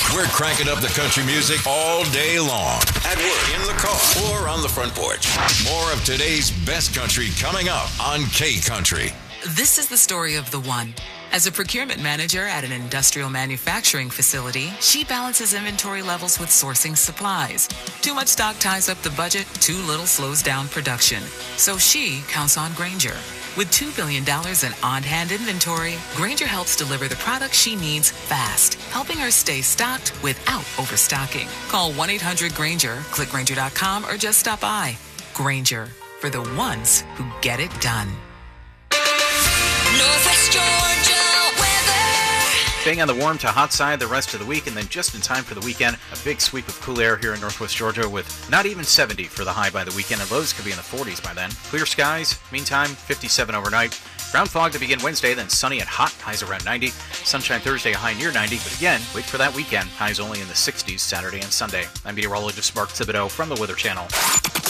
We're cranking up the country music all day long. At work, in the car, or on the front porch. More of today's best country coming up on K-Country. This is the story of the one. As a procurement manager at an industrial manufacturing facility, she balances inventory levels with sourcing supplies. Too much stock ties up the budget, too little slows down production. So she counts on Grainger. With $2 billion in on-hand inventory, Grainger helps deliver the products she needs fast, helping her stay stocked without overstocking. Call 1-800-GRAINGER, click Grainger.com, or just stop by. Grainger, for the ones who get it done. Northwest Georgia weather. Staying on the warm to hot side the rest of the week, and then just in time for the weekend, a big sweep of cool air here in Northwest Georgia with not even 70 for the high by the weekend, and lows could be in the 40s by then. Clear skies, meantime, 57 overnight. Ground fog to begin Wednesday, then sunny and hot, highs around 90. Sunshine Thursday, a high near 90, but again, wait for that weekend, highs only in the 60s Saturday and Sunday. I'm meteorologist Mark Thibodeau from the Weather Channel.